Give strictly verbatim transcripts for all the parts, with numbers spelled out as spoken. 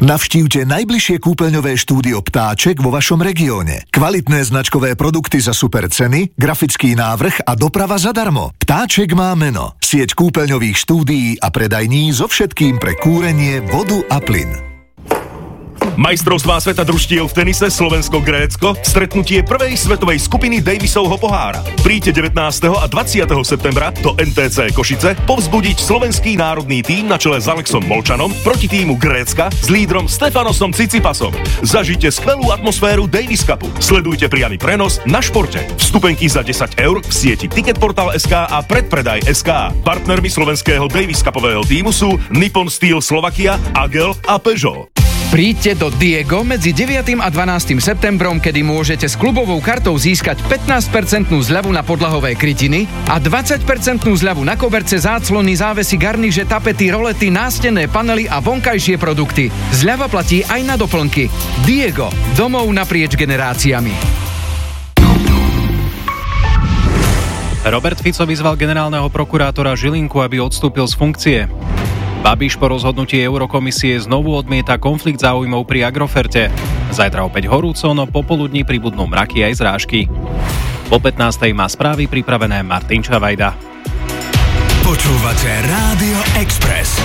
Navštívte najbližšie kúpeľňové štúdio Ptáček vo vašom regióne. Kvalitné značkové produkty za super ceny, grafický návrh a doprava zadarmo. Ptáček má meno. Sieť kúpeľňových štúdií a predajní so všetkým pre kúrenie, vodu a plyn. Majstrovstvá sveta družstiev v tenise Slovensko-Grécko, stretnutie prvej svetovej skupiny Davisovho pohára. Príďte devätnásteho a dvadsiateho septembra do en té cé Košice povzbudiť slovenský národný tím na čele s Alexom Molčanom proti týmu Grécka s lídrom Stefanosom Tsitsipasom. Zažite skvelú atmosféru Davis Cupu. Sledujte priamy prenos na Športe. Vstupenky za desať eur v sieti Ticketportal bodka es ká a predpredaj bodka es ká. Partnermi slovenského Davis Cupového tímu sú Nippon Steel Slovakia, Agel a Peugeot. Príďte do Diego medzi deviateho a dvanásteho septembrom, kedy môžete s klubovou kartou získať pätnásť percent zľavu na podlahové krytiny a dvadsať percent zľavu na koberce, záclony, závesy, garniže, tapety, rolety, nástenné panely a vonkajšie produkty. Zľava platí aj na doplnky. Diego, domov naprieč generáciami. Robert Fico vyzval generálneho prokurátora Žilinku, aby odstúpil z funkcie. Babiš po rozhodnutí Eurokomisie znovu odmieta konflikt záujmov pri Agroferte. Zajtra opäť horúco, no popoludní pribudnú mraky aj zrážky. Po pätnástej má správy pripravené Martin Čavajda. Počúvate Rádio Express.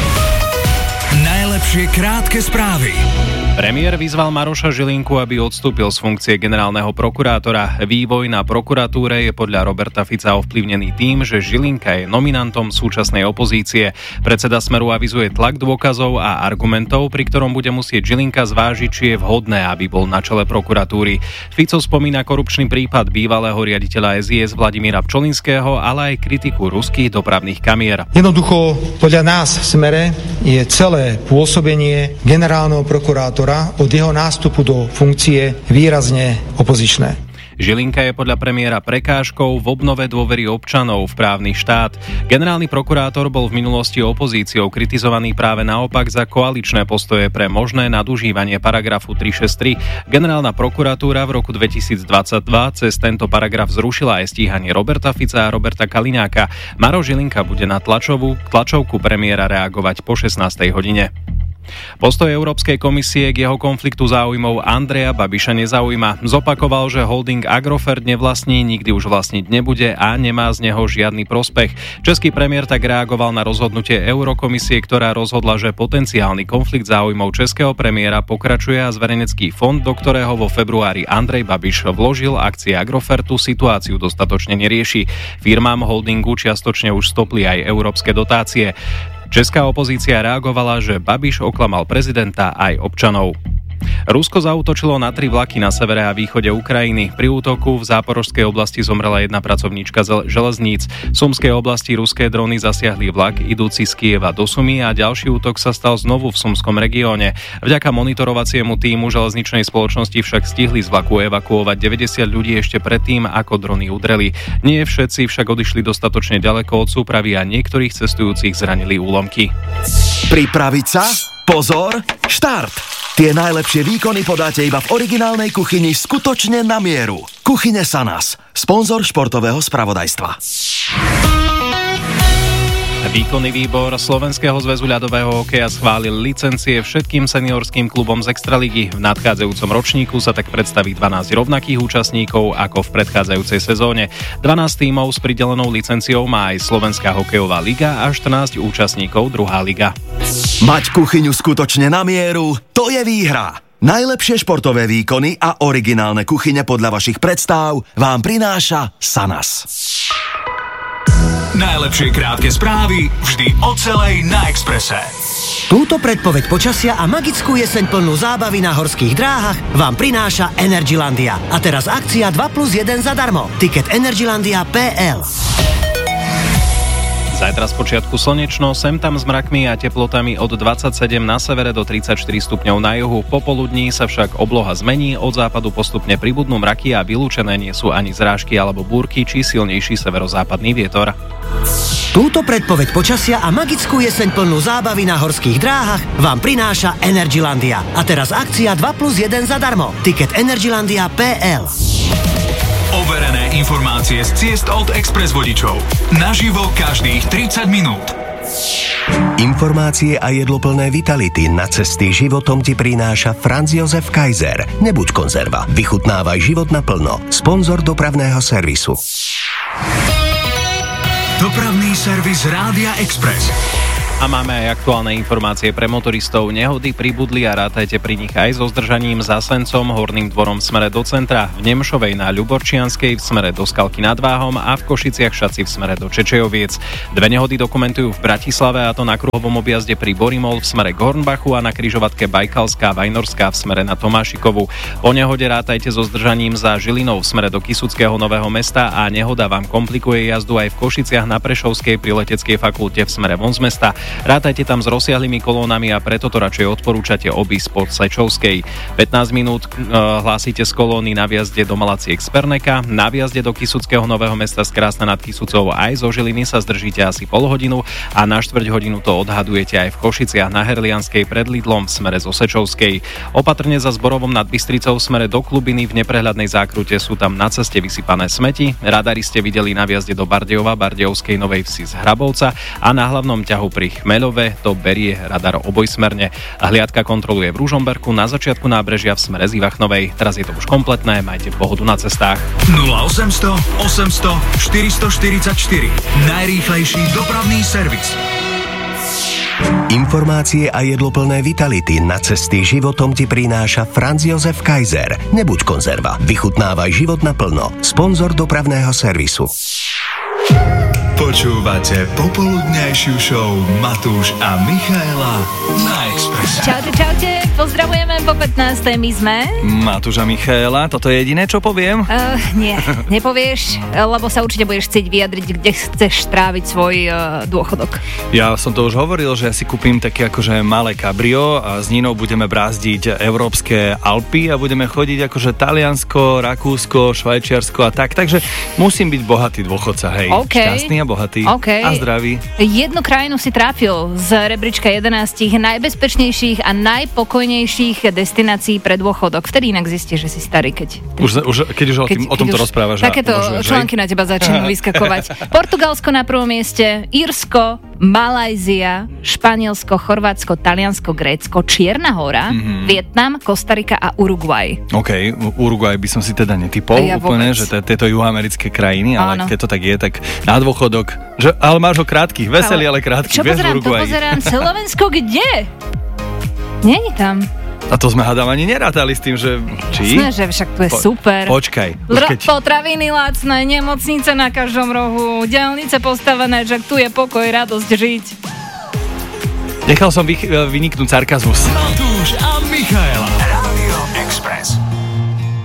Najlepšie krátke správy. Premiér vyzval Maroša Žilinku, aby odstúpil z funkcie generálneho prokurátora. Vývoj na prokuratúre je podľa Roberta Fica ovplyvnený tým, že Žilinka je nominantom súčasnej opozície. Predseda Smeru avizuje tlak dôkazov a argumentov, pri ktorom bude musieť Žilinka zvážiť, či je vhodné, aby bol na čele prokuratúry. Fico spomína korupčný prípad bývalého riaditeľa es í es Vladimíra Pčolinského, ale aj kritiku ruských dopravných kamier. Jednoducho, podľa nás v Smere je celé pôsobenie generálneho prokurátora od jeho nástupu do funkcie výrazne opozičné. Žilinka je podľa premiéra prekážkou v obnove dôvery občanov v právny štát. Generálny prokurátor bol v minulosti opozíciou kritizovaný práve naopak za koaličné postoje pre možné nadužívanie paragrafu tristošesťdesiattri. Generálna prokuratúra v roku dvetisícdvadsaťdva cez tento paragraf zrušila aj stíhanie Roberta Fica a Roberta Kaliňáka. Maroš Žilinka bude na tlačovú, tlačovku premiéra reagovať po šestnástej hodine. Postoj Európskej komisie k jeho konfliktu záujmov Andreja Babiša nezaujíma. Zopakoval, že holding Agrofert nevlastní, nikdy už vlastniť nebude a nemá z neho žiadny prospech. Český premiér tak reagoval na rozhodnutie Eurokomisie, ktorá rozhodla, že potenciálny konflikt záujmov českého premiéra pokračuje a zverejnecký fond, do ktorého vo februári Andrej Babiš vložil akcie Agrofertu, situáciu dostatočne nerieši. Firmám holdingu čiastočne už stopli aj európske dotácie. Česká opozícia reagovala, že Babiš oklamal prezidenta aj občanov. Rusko zaútočilo na tri vlaky na severe a východe Ukrajiny. Pri útoku v Záporožskej oblasti zomrela jedna pracovníčka železníc. V Sumskej oblasti ruské dróny zasiahli vlak idúci z Kieva do Sumy a ďalší útok sa stal znovu v Sumskom regióne. Vďaka monitorovaciemu tímu železničnej spoločnosti však stihli z vlaku evakuovať deväťdesiat ľudí ešte predtým, ako drony udreli. Nie všetci však odišli dostatočne ďaleko od súpravy a niektorých cestujúcich zranili úlomky. Pripraviť sa? Pozor, štart! Tie najlepšie výkony podáte iba v originálnej kuchyni skutočne na mieru. Kuchyne Sanas, sponzor športového spravodajstva. Výkonný výbor Slovenského zväzu ľadového hokeja schválil licencie všetkým seniorským klubom z Extraligy. V nadchádzajúcom ročníku sa tak predstaví dvanásť rovnakých účastníkov ako v predchádzajúcej sezóne. dvanásť tímov s pridelenou licenciou má aj Slovenská hokejová liga a štrnásť účastníkov druhá liga. Mať kuchyňu skutočne na mieru, to je výhra. Najlepšie športové výkony a originálne kuchyne podľa vašich predstáv vám prináša Sanas. Najlepšie krátke správy vždy o celej na Expresse. Túto predpoveď počasia a magickú jeseň plnú zábavy na horských dráhach vám prináša Energylandia. A teraz akcia dva plus jeden zadarmo. Tiket energylandia bodka es el. Zajtra spočiatku slnečno, sem tam s mrakmi a teplotami od dvadsaťsedem na severe do tridsaťštyri stupňov na juhu. Popoludní sa však obloha zmení, od západu postupne pribudnú mraky a vylúčené nie sú ani zrážky alebo búrky či silnejší severozápadný vietor. Túto predpoveď počasia a magickú jeseň plnú zábavy na horských dráhach vám prináša Energylandia. A teraz akcia dva plus jeden zadarmo. Tiket energylandia bodka es el. Overené informácie z ciest od Express vodičov. Naživo každých tridsať minút. Informácie a jedloplné vitality na cesty životom ti prináša Franz Josef Kaiser. Nebuď konzerva, vychutnávaj život naplno. Sponzor dopravného servisu. Dopravný servis Rádia Express. A máme aj aktuálne informácie pre motoristov. Nehody pribudli a rátajte pri nich aj so zdržaním za Sencom, Horným Dvorom v smere do centra, v Nemšovej na Ľuborčianskej v smere do Skalky nad Váhom a v Košiciach Šaci v smere do Čečejoviec. Dve nehody dokumentujú v Bratislave, a to na kruhovom objazde pri Borimol v smere k Hornbachu a na križovatke Bajkalská Vajnorská v smere na Tomášikovu. Po nehode rátajte so zdržaním za Žilinou v smere do Kysuckého Nového Mesta a nehoda vám komplikuje jazdu aj v Košiciach na Prešovskej pri Leteckej fakulte v smere von z mesta. Rátajte tam s rozsiahlými kolónami a preto to radšej odporúčate obísť pod Sečovskej. pätnásť minút e, hlásite z kolóny na viazde do Malaciek z Perneka, na viazde do Kysuckého Nového Mesta z Krásna nad Kysucou aj zo Žiliny sa zdržíte asi pol hodinu a na štvrť hodinu to odhadujete aj v Košiciach na Herlianskej pred Lidlom v smere zo Sečovskej. Opatrne za Zborovom nad Bystricou v smere do Klubiny v neprehľadnej zákrute sú tam na ceste vysypané smeti. Radari ste videli na viazde do Bardejova, Bardejovskej Novej Vsi z Hrabovca a na hlavnom ťahu pri Chmeľove to berie radar obojsmerne. Hliadka kontroluje v Ružomberku na začiatku nábrežia v smere z Ivachnovej. Teraz je to už kompletné, majte pohodu na cestách. nula osemsto osemsto štyristoštyridsaťštyri Najrýchlejší dopravný servis. Informácie a jedloplné vitality na cesty životom ti prináša Franz Josef Kaiser. Nebuď konzerva, vychutnávaj život naplno. Sponzor dopravného servisu. Počúvate popoludňajšiu show Matúš a Michaela na Expresse. Čaute, čaute, pozdravujeme po pätnástej my sme. Matúš a Michaela, toto je jediné, čo poviem? Uh, nie, nepovieš, lebo sa určite budeš chcieť vyjadriť, kde chceš stráviť svoj uh, dôchodok. Ja som to už hovoril, že ja si kúpim také akože malé kabrio a s Ninou budeme brázdiť európske Alpy a budeme chodiť akože Taliansko, Rakúsko, Švajčiarsko a tak, takže musím byť bohatý dôchodca, hej. Okay. Šťastný a bohatý okay. a zdravý. Jednu krajinu si trafil z rebríčka jedenástich najbezpečnejších a najpokojnejších destinácií pre dôchodok. Vtedy inak zistíš, že si starý, keď... Už, už, keď už o, tým, keď, o tomto už rozprávaš. Takéto články na teba začínajú vyskakovať. Portugalsko na prvom mieste, Írsko, Malajzia, Španielsko, Chorvátsko, Taliansko, Grécko, Čierna hora, mm-hmm. Vietnam, Kostarika a Uruguay. OK, Uruguay by som si teda netypol ja úplne, vôbec. Že t- tieto juhoamerické krajiny, ale Áno. keď to tak je, tak na dôchodok, že, ale máš ho krátkych, veselý, ale, ale krátkych. Čo pozerám, to pozerám, Slovensko kde? Není tam. A to sme hádam ani nerátali s tým, že či? Jasné, že však to je po, super. Počkaj. L- keď... Potraviny lacné, nemocnice na každom rohu, diaľnice postavené, že tu je pokoj, radosť žiť. Nechal som vy, vyniknúť sarkazmus. Matúš a Michael.